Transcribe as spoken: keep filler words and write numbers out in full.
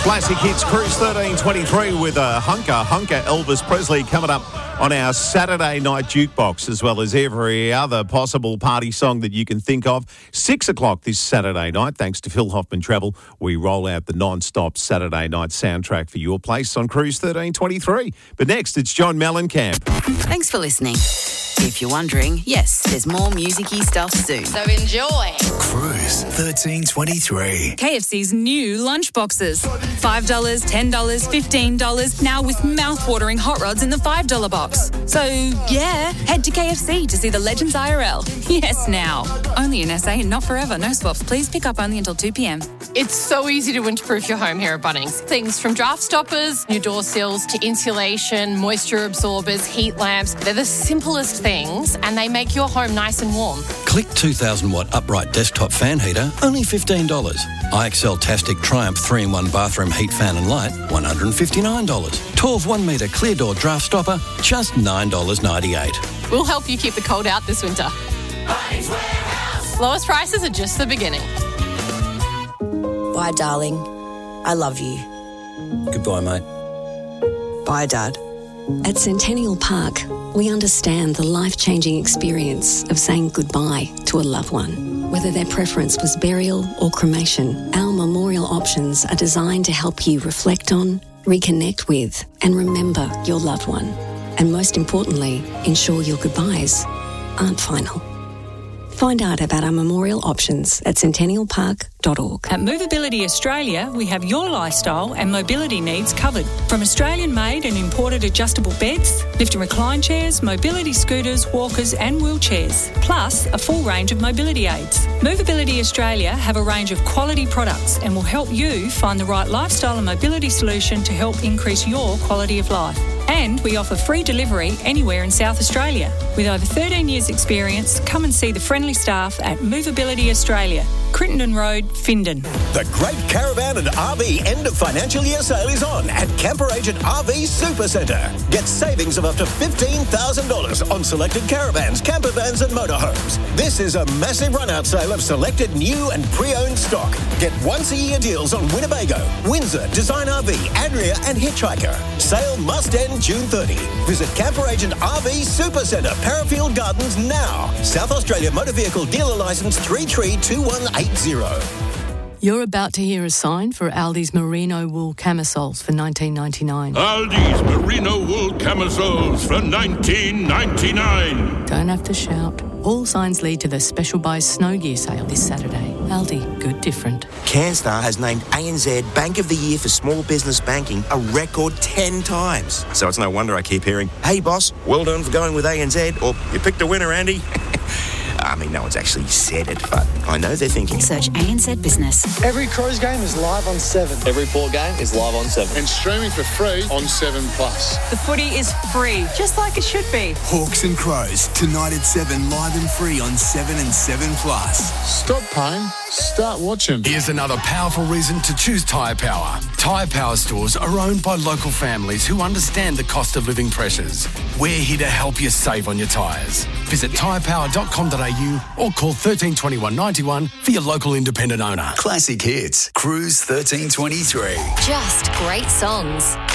Classic Hits Cruise thirteen twenty-three with a hunker, hunker Elvis Presley coming up on our Saturday night jukebox, as well as every other possible party song that you can think of. Six o'clock this Saturday night, thanks to Phil Hoffman Travel, we roll out the non-stop Saturday night soundtrack for your place on Cruise thirteen twenty-three. But next, it's John Mellencamp. Thanks for listening. If you're wondering, yes, there's more music-y stuff soon. So enjoy. Cruise thirteen twenty-three. K F C's new lunch boxes. five dollars, ten dollars, fifteen dollars, now with mouth-watering hot rods in the five dollar box. So, yeah, head to K F C to see the Legends I R L. Yes, now. Only in S A and not forever. No swaps. Please pick up only until two p.m. It's so easy to winterproof your home here at Bunnings. Things from draft stoppers, new door sills, to insulation, moisture absorbers, heat lamps. They're the simplest things, and they make your home nice and warm. Click two thousand watt upright desktop fan heater, only fifteen dollars. I X L Tastic Triumph three in one bathroom heat fan and light, one hundred fifty-nine dollars. twelve one metre clear door draft stopper, just nine dollars ninety-eight. We'll help you keep the cold out this winter. Bunnings Warehouse. Lowest prices are just the beginning. Bye, darling. I love you. Goodbye, mate. Bye, Dad. At Centennial Park, we understand the life-changing experience of saying goodbye to a loved one. Whether their preference was burial or cremation, our memorial options are designed to help you reflect on, reconnect with, and remember your loved one. And most importantly, ensure your goodbyes aren't final. Find out about our memorial options at centennial park dot org. At Movability Australia, we have your lifestyle and mobility needs covered. From Australian-made and imported adjustable beds, lift and recline chairs, mobility scooters, walkers and wheelchairs, plus a full range of mobility aids. Movability Australia have a range of quality products and will help you find the right lifestyle and mobility solution to help increase your quality of life. And we offer free delivery anywhere in South Australia. With over thirteen years experience, come and see the friendly staff at Movability Australia, Crittenden Road, Findon. The Great Caravan and R V end of financial year sale is on at Camper Agent R V Super Centre. Get savings of up to fifteen thousand dollars on selected caravans, camper vans and motorhomes. This is a massive run-out sale of selected new and pre-owned stock. Get once-a-year deals on Winnebago, Windsor, Design R V, Adria and Hitchhiker. Sale must end June thirtieth. Visit Camper Agent R V Super Centre, Parafield Gardens now. South Australia Motor Vehicle Dealer Licence three three two one eight zero. You're about to hear a sign for Aldi's Merino wool camisoles for nineteen ninety-nine. Aldi's Merino wool camisoles for nineteen ninety-nine. Don't have to shout. All signs lead to the special buy snow gear sale this Saturday. Aldi, good different. CanStar has named A N Z Bank of the Year for Small Business Banking a record ten times. So it's no wonder I keep hearing, hey boss, well done for going with A N Z, or you picked a winner, Andy. I mean, no one's actually said it, but I know they're thinking. Search A N Z Business. Every Crows game is live on seven. Every Port game is live on seven. And streaming for free on seven plus. The footy is free, just like it should be. Hawks and Crows, tonight at seven, live and free on seven and seven plus. Stop paying, start watching. Here's another powerful reason to choose Tyre Power. Tyre Power stores are owned by local families who understand the cost of living pressures. We're here to help you save on your tyres. Visit tyre power dot com dot a u or call thirteen twenty-one ninety-one for your local independent owner. Classic Hits, Cruise thirteen twenty-three. Just great songs.